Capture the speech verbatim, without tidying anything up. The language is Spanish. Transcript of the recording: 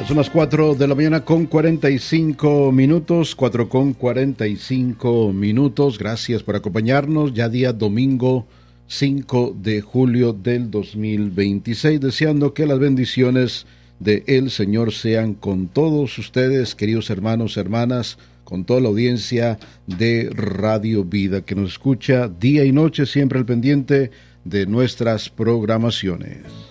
Son las cuatro de la mañana con cuarenta y cinco minutos, cuatro con cuarenta y cinco minutos. Gracias por acompañarnos, ya día domingo cinco de julio del dos mil veintiséis, deseando que las bendiciones de el Señor sean con todos ustedes, queridos hermanos, hermanas, con toda la audiencia de Radio Vida, que nos escucha día y noche, siempre al pendiente de nuestras programaciones.